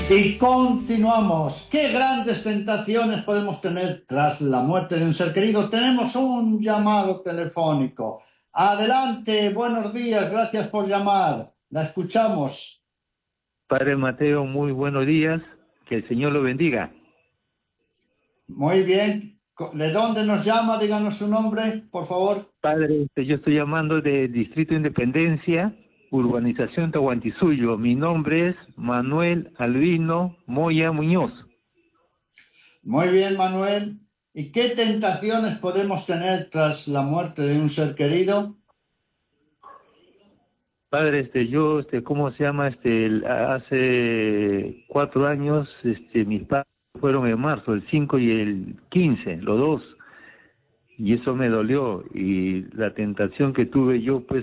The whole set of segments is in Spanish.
Y continuamos. ¿Qué grandes tentaciones podemos tener tras la muerte de un ser querido? Tenemos un llamado telefónico. Adelante, buenos días, gracias por llamar. La escuchamos. Padre Mateo, muy buenos días, que el Señor lo bendiga. Muy bien. ¿De dónde nos llama? Díganos su nombre, por favor. Padre, yo estoy llamando de Distrito Independencia, Urbanización Tahuantinsuyo. Mi nombre es Manuel Albino Moya Muñoz. Muy bien, Manuel. ¿Y qué tentaciones podemos tener tras la muerte de un ser querido? Padre, yo, ¿cómo se llama? Hace 4 años, mis padres fueron en marzo, el 5 y el 15, los dos. Y eso me dolió. Y la tentación que tuve yo, pues,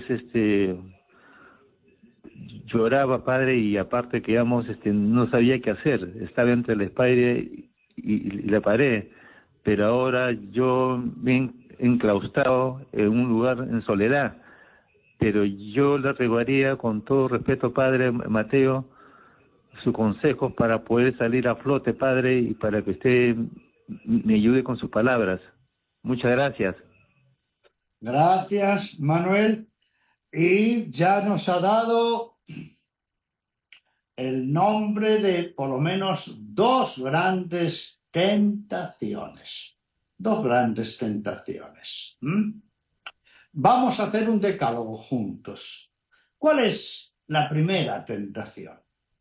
lloraba, Padre, y aparte que, digamos, no sabía qué hacer. Estaba entre la espada y la pared. Pero ahora yo me he enclaustrado en un lugar en soledad. Pero yo le rogaría, con todo respeto, Padre Mateo, sus consejos para poder salir a flote, Padre, y para que usted me ayude con sus palabras. Muchas gracias. Gracias, Manuel. Y ya nos ha dado el nombre de por lo menos dos grandes tentaciones. Dos grandes tentaciones. Vamos a hacer un decálogo juntos. ¿Cuál es la primera tentación?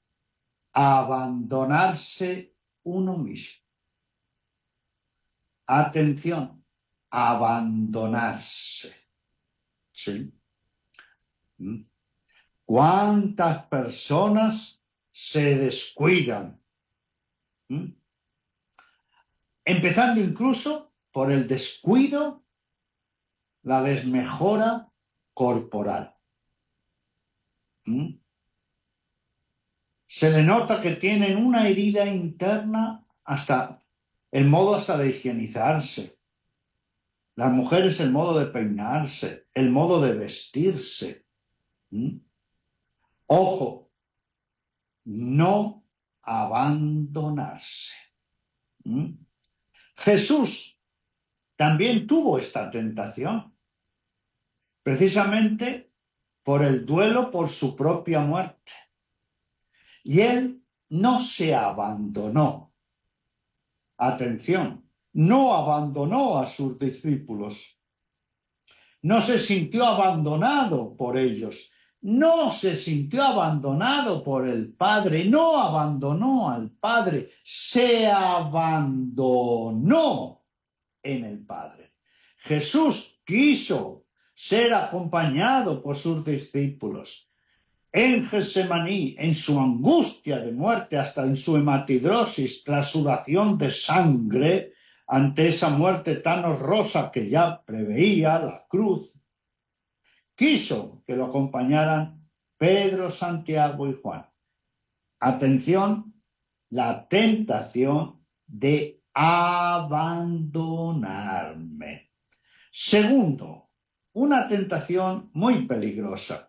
Abandonarse uno mismo. Atención, abandonarse. ¿Sí? ¿Cuántas personas se descuidan? Empezando incluso por el descuido, la desmejora corporal. Se le nota que tienen una herida interna, hasta el modo de higienizarse. Las mujeres, el modo de peinarse, el modo de vestirse. Ojo, no abandonarse. Jesús también tuvo esta tentación, precisamente por el duelo por su propia muerte. Y él no se abandonó. Atención, no abandonó a sus discípulos. No se sintió abandonado por ellos. No se sintió abandonado por el Padre. No abandonó al Padre. Se abandonó en el Padre. Jesús quiso ser acompañado por sus discípulos. En Getsemaní, en su angustia de muerte, hasta en su hematidrosis, tras sudación de sangre, ante esa muerte tan horrorosa que ya preveía la cruz, quiso que lo acompañaran Pedro, Santiago y Juan. Atención, la tentación de abandonarme. Segundo, una tentación muy peligrosa.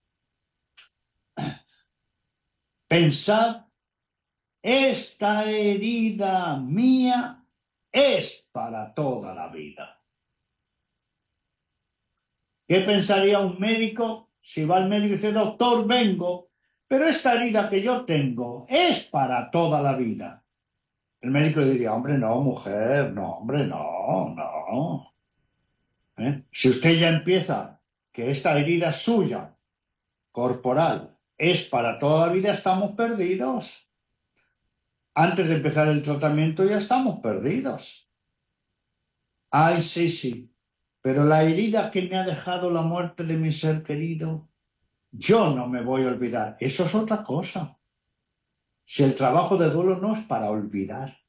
Pensad, esta herida mía es para toda la vida. ¿Qué pensaría un médico si va al médico y dice, doctor, vengo, pero esta herida que yo tengo es para toda la vida? El médico le diría, hombre, no, mujer, no, hombre, no, no. Si usted ya empieza que esta herida suya, corporal, es para toda la vida, estamos perdidos. Antes de empezar el tratamiento ya estamos perdidos. Ay, sí, pero la herida que me ha dejado la muerte de mi ser querido, yo no me voy a olvidar. Eso es otra cosa. Si el trabajo de duelo no es para olvidar,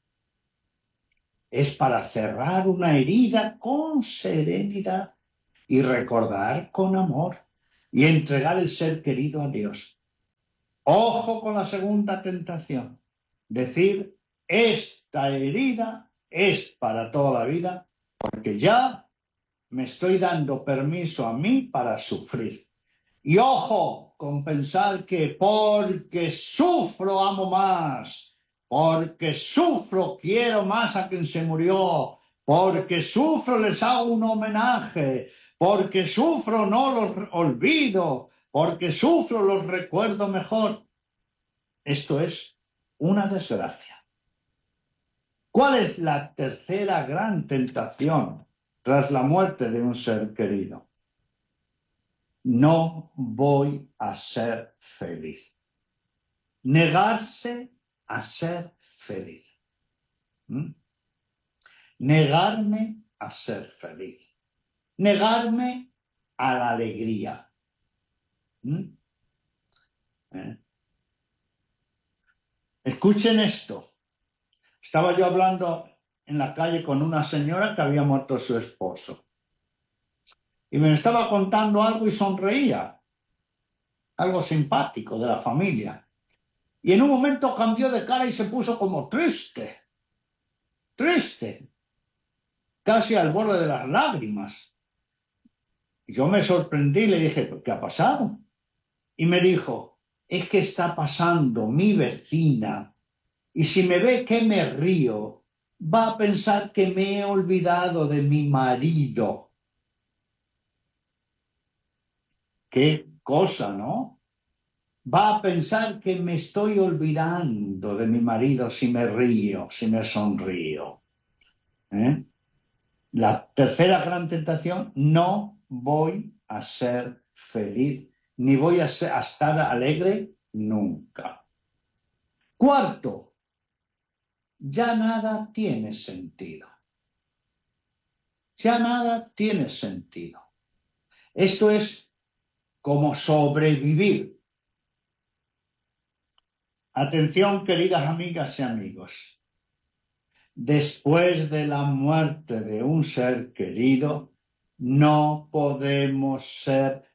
es para cerrar una herida con serenidad y recordar con amor y entregar el ser querido a Dios. Ojo con la segunda tentación. Decir, esta herida es para toda la vida, porque ya me estoy dando permiso a mí para sufrir. Y ojo con pensar que porque sufro amo más, porque sufro quiero más a quien se murió, porque sufro les hago un homenaje, porque sufro no los olvido, porque sufro los recuerdo mejor. Esto es una desgracia. ¿Cuál es la tercera gran tentación tras la muerte de un ser querido? No voy a ser feliz. Negarse a ser feliz. Negarme a ser feliz. Negarme a la alegría. Escuchen esto. Estaba yo hablando en la calle con una señora que había muerto su esposo. Y me estaba contando algo y sonreía. Algo simpático de la familia. Y en un momento cambió de cara y se puso como triste. Triste. Casi al borde de las lágrimas. Y yo me sorprendí y le dije, ¿qué ha pasado? Y me dijo, es que está pasando mi vecina y si me ve que me río, va a pensar que me he olvidado de mi marido. Qué cosa, ¿no? Va a pensar que me estoy olvidando de mi marido si me río, si me sonrío. La tercera gran tentación, no voy a ser feliz, ni voy a estar alegre nunca. Cuarto, ya nada tiene sentido. Ya nada tiene sentido. Esto es como sobrevivir. Atención, queridas amigas y amigos. Después de la muerte de un ser querido, no podemos ser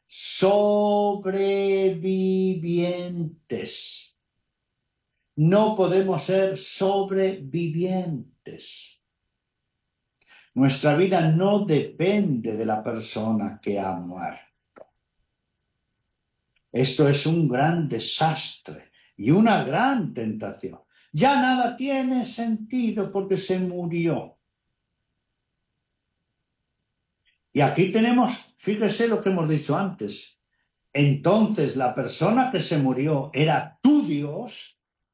sobrevivientes. No podemos ser sobrevivientes. Nuestra vida no depende de la persona que ha muerto. Esto es un gran desastre y una gran tentación. Ya nada tiene sentido porque se murió. Y aquí tenemos, fíjese lo que hemos dicho antes. Entonces la persona que se murió era tu Dios.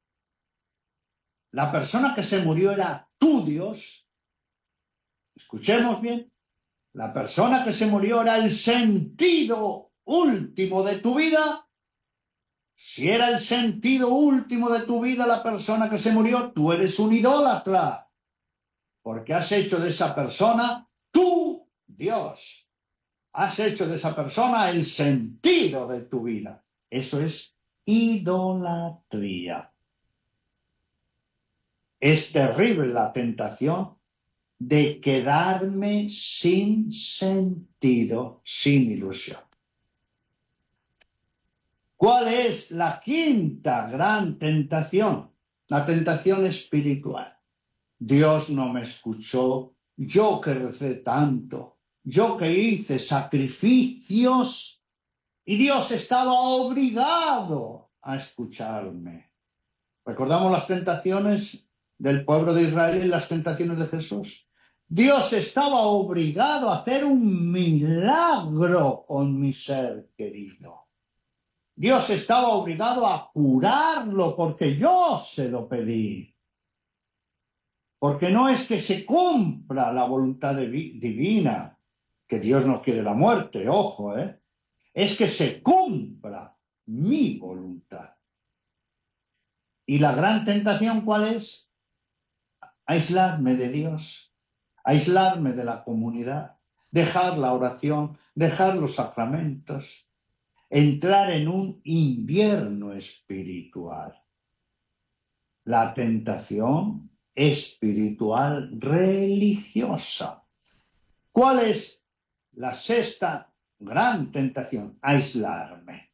La persona que se murió era tu Dios. Escuchemos bien. La persona que se murió era el sentido último de tu vida. Si era el sentido último de tu vida la persona que se murió, tú eres un idólatra. Porque has hecho de esa persona tu Dios. Has hecho de esa persona el sentido de tu vida. Eso es idolatría. Es terrible la tentación de quedarme sin sentido, sin ilusión. ¿Cuál es la quinta gran tentación? La tentación espiritual. Dios no me escuchó, yo que recé tanto, yo que hice sacrificios y Dios estaba obligado a escucharme. ¿Recordamos las tentaciones del pueblo de Israel y las tentaciones de Jesús? Dios estaba obligado a hacer un milagro con mi ser querido. Dios estaba obligado a curarlo porque yo se lo pedí. Porque no es que se cumpla la voluntad divina, que Dios no quiere la muerte, ojo, es que se cumpla mi voluntad. ¿Y la gran tentación cuál es? Aislarme de Dios, aislarme de la comunidad, dejar la oración, dejar los sacramentos, entrar en un invierno espiritual. La tentación espiritual religiosa. ¿Cuál es la sexta gran tentación? Aislarme,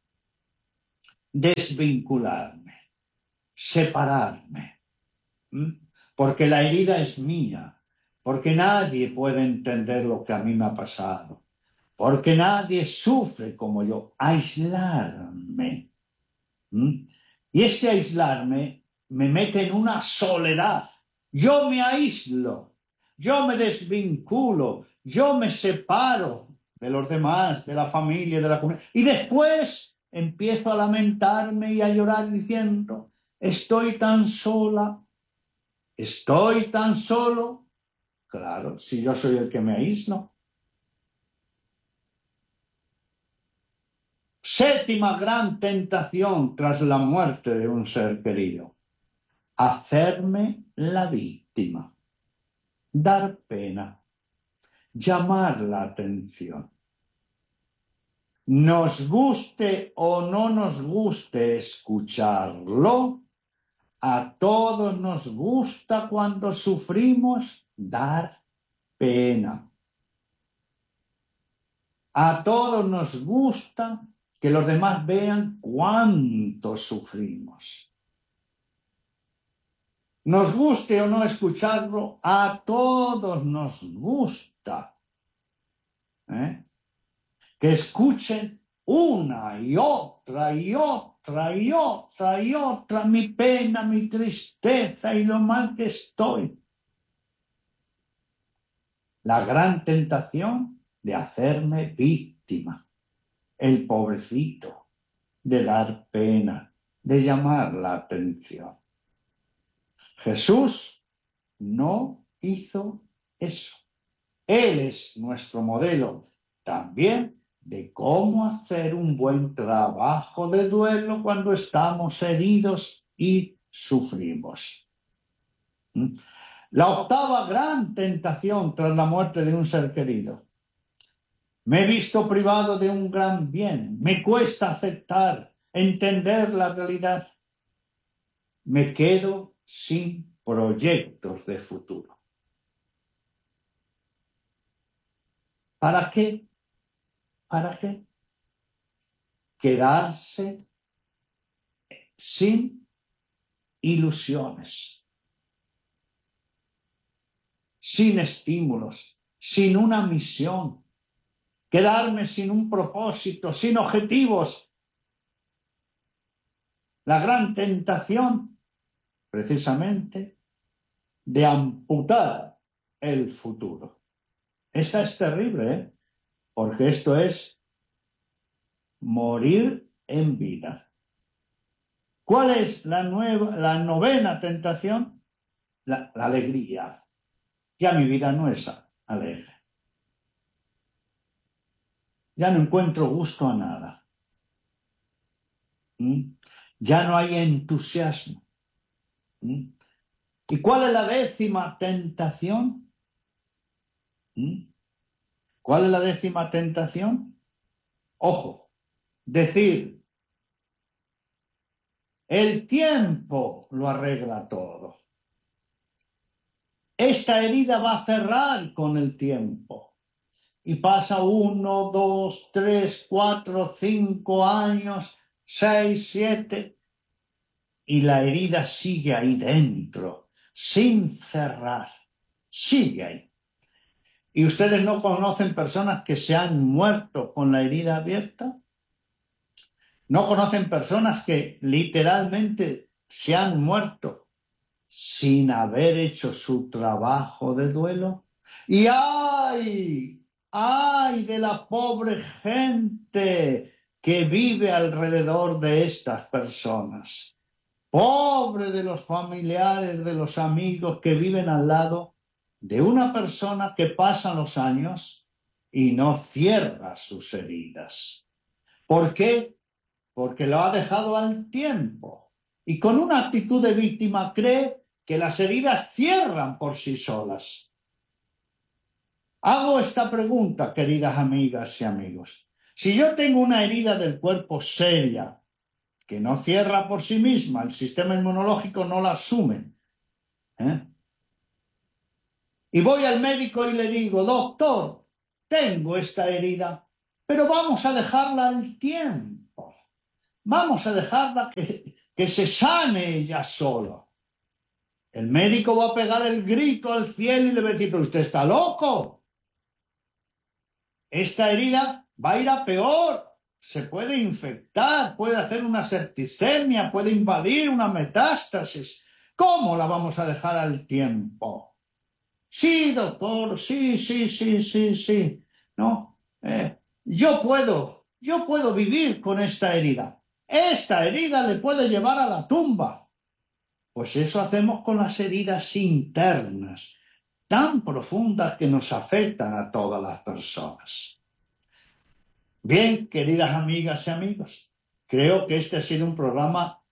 desvincularme, separarme. Porque la herida es mía, porque nadie puede entender lo que a mí me ha pasado, porque nadie sufre como yo. Aislarme. Y este aislarme me mete en una soledad. Yo me aíslo, yo me desvinculo, yo me separo de los demás, de la familia, de la comunidad. Y después empiezo a lamentarme y a llorar diciendo, estoy tan sola, estoy tan solo. Claro, si yo soy el que me aíslo. Séptima gran tentación tras la muerte de un ser querido. Hacerme la víctima. Dar pena. Llamar la atención. Nos guste o no nos guste escucharlo, a todos nos gusta cuando sufrimos dar pena. A todos nos gusta que los demás vean cuánto sufrimos. Nos guste o no escucharlo, a todos nos gusta. Que escuchen una y otra y otra y otra y otra mi pena, mi tristeza y lo mal que estoy. La gran tentación de hacerme víctima, el pobrecito, de dar pena, de llamar la atención. Jesús no hizo eso. Él es nuestro modelo también de cómo hacer un buen trabajo de duelo cuando estamos heridos y sufrimos. La octava gran tentación tras la muerte de un ser querido. Me he visto privado de un gran bien. Me cuesta aceptar, entender la realidad. Me quedo sin proyectos de futuro. ¿Para qué? ¿Para qué? Quedarse sin ilusiones, sin estímulos, sin una misión, quedarme sin un propósito, sin objetivos. La gran tentación, precisamente, de amputar el futuro. Esta es terrible, porque esto es morir en vida. ¿Cuál es la novena tentación? La alegría. Ya mi vida no es alegre. Ya no encuentro gusto a nada. Ya no hay entusiasmo. ¿Y cuál es la décima tentación? ¿Cuál es la décima tentación? Ojo, decir, el tiempo lo arregla todo. Esta herida va a cerrar con el tiempo. Y pasa 1, 2, 3, 4, 5 años, 6, 7, y la herida sigue ahí dentro, sin cerrar. Sigue ahí. ¿Y ustedes no conocen personas que se han muerto con la herida abierta? ¿No conocen personas que literalmente se han muerto sin haber hecho su trabajo de duelo? Y ¡ay de la pobre gente que vive alrededor de estas personas! Pobre de los familiares, de los amigos que viven al lado de una persona que pasa los años y no cierra sus heridas. ¿Por qué? Porque lo ha dejado al tiempo. Y con una actitud de víctima cree que las heridas cierran por sí solas. Hago esta pregunta, queridas amigas y amigos. Si yo tengo una herida del cuerpo seria, que no cierra por sí misma, el sistema inmunológico no la asume, y voy al médico y le digo, doctor, tengo esta herida, pero vamos a dejarla al tiempo. Vamos a dejarla que se sane ella sola. El médico va a pegar el grito al cielo y le va a decir, pero usted está loco. esta herida va a ir a peor. Se puede infectar, puede hacer una septicemia, puede invadir una metástasis. ¿Cómo la vamos a dejar al tiempo? Sí, doctor, sí, sí, sí, sí, sí. No, yo puedo vivir con esta herida. Esta herida le puede llevar a la tumba. Pues eso hacemos con las heridas internas, tan profundas que nos afectan a todas las personas. Bien, queridas amigas y amigos, creo que este ha sido un programa